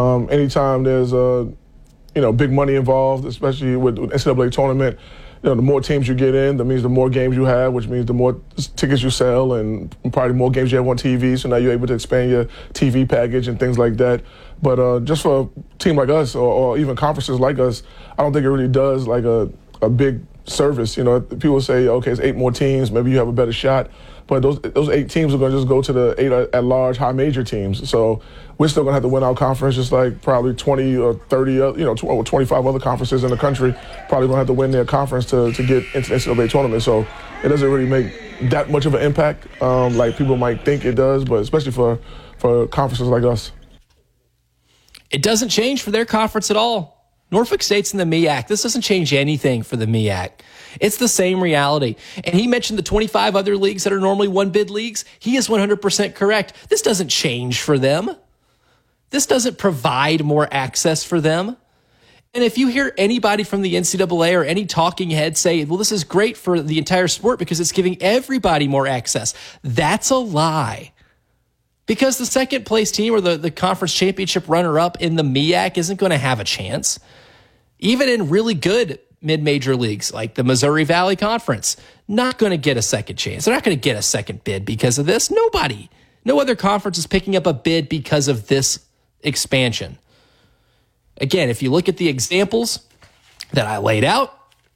Anytime there's big money involved, especially with the NCAA tournament, the more teams you get in, that means the more games you have, which means the more tickets you sell and probably more games you have on TV. So now you're able to expand your TV package and things like that. But just for a team like us or even conferences like us, I don't think it really does like a big service. People say, okay, it's 8 more teams, maybe you have a better shot. But those 8 teams are going to just go to the 8 at-large high major teams. So we're still going to have to win our conference, just like probably 20 or 30, or 25 other conferences in the country probably going to have to win their conference to get into the NCAA tournament. So it doesn't really make that much of an impact like people might think it does, but especially for conferences like us. It doesn't change for their conference at all. Norfolk State's in the MEAC. This doesn't change anything for the MEAC. It's the same reality. And he mentioned the 25 other leagues that are normally one-bid leagues. He is 100% correct. This doesn't change for them. This doesn't provide more access for them. And if you hear anybody from the NCAA or any talking head say, well, this is great for the entire sport because it's giving everybody more access, that's a lie. Because the second place team or the conference championship runner-up in the MEAC isn't going to have a chance. Even in really good mid-major leagues like the Missouri Valley Conference, not going to get a second chance. They're not going to get a second bid because of this. Nobody. No other conference is picking up a bid because of this expansion. Again, if you look at the examples that I laid out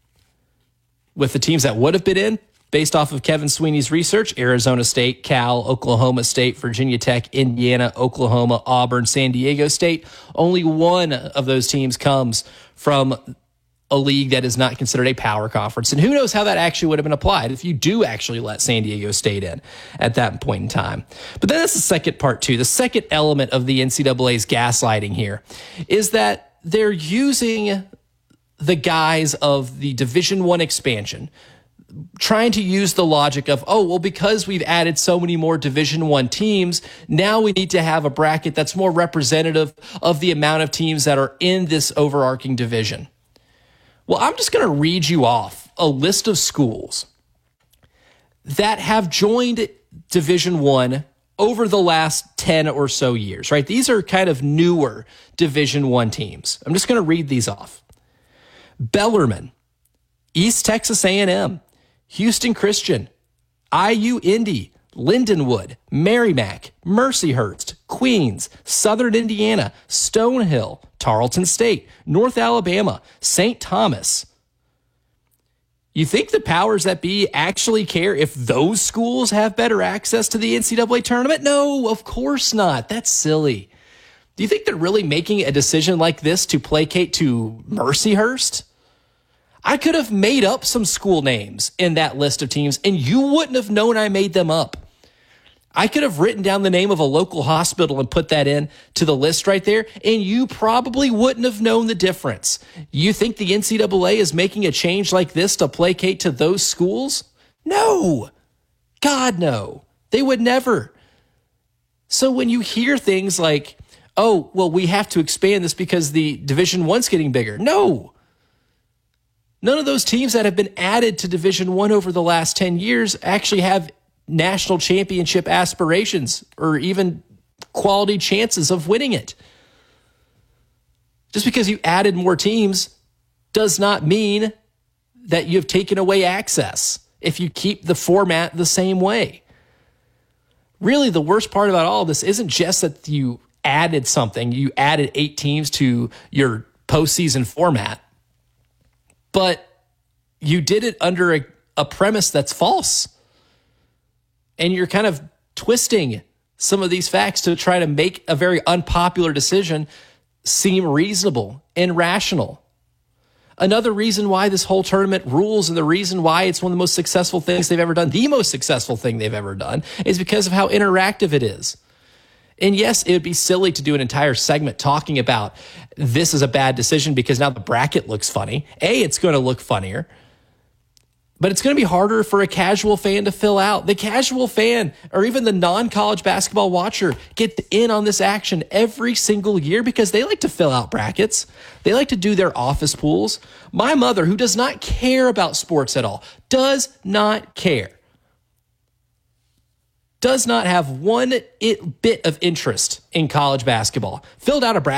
with the teams that would have been in, based off of Kevin Sweeney's research, Arizona State, Cal, Oklahoma State, Virginia Tech, Indiana, Oklahoma, Auburn, San Diego State, only one of those teams comes from a league that is not considered a power conference. And who knows how that actually would have been applied if you do actually let San Diego State in at that point in time. But then that's the second part too. The second element of the NCAA's gaslighting here is that they're using the guise of the Division I expansion, trying to use the logic of, oh, well, because we've added so many more Division I teams, now we need to have a bracket that's more representative of the amount of teams that are in this overarching division. Well, I'm just going to read you off a list of schools that have joined Division I over the last 10 or so years, right? These are kind of newer Division I teams. I'm just going to read these off. Bellarmine, East Texas A&M, Houston Christian, IU Indy, Lindenwood, Merrimack, Mercyhurst, Queens, Southern Indiana, Stonehill, Tarleton State, North Alabama, St. Thomas. You think the powers that be actually care if those schools have better access to the NCAA tournament? No, of course not. That's silly. Do you think they're really making a decision like this to placate to Mercyhurst? I could have made up some school names in that list of teams, and you wouldn't have known I made them up. I could have written down the name of a local hospital and put that in to the list right there, and you probably wouldn't have known the difference. You think the NCAA is making a change like this to placate to those schools? No. God, no. They would never. So when you hear things like, oh, well, we have to expand this because the Division I's getting bigger. No. None of those teams that have been added to Division I over the last 10 years actually have national championship aspirations or even quality chances of winning it. Just because you added more teams does not mean that you've taken away access if you keep the format the same way. Really, the worst part about all of this isn't just that you added something. You added 8 teams to your postseason format. But you did it under a premise that's false. And you're kind of twisting some of these facts to try to make a very unpopular decision seem reasonable and rational. Another reason why this whole tournament rules and the reason why it's one of the most successful things they've ever done, the most successful thing they've ever done, is because of how interactive it is. And yes, it would be silly to do an entire segment talking about this is a bad decision because now the bracket looks funny. It's going to look funnier, but it's going to be harder for a casual fan to fill out. The casual fan or even the non-college basketball watcher get in on this action every single year because they like to fill out brackets. They like to do their office pools. My mother, who does not care about sports at all, does not care, does not have one bit of interest in college basketball, filled out a bracket